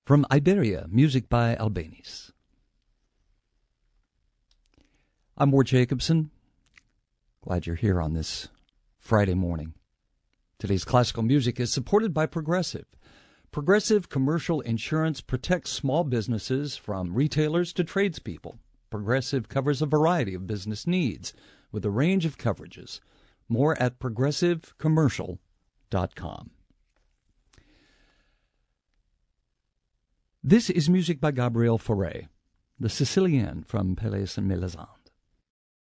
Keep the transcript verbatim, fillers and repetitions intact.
From Iberia, music by Albanese. I'm Ward Jacobson. Glad you're here on this Friday morning. Today's classical music is supported by Progressive. Progressive Commercial Insurance protects small businesses from retailers to tradespeople. Progressive covers a variety of business needs with a range of coverages. More at progressive commercial dot com. This is music by Gabriel Fauré, the Sicilian from Pelléas and Mélizan.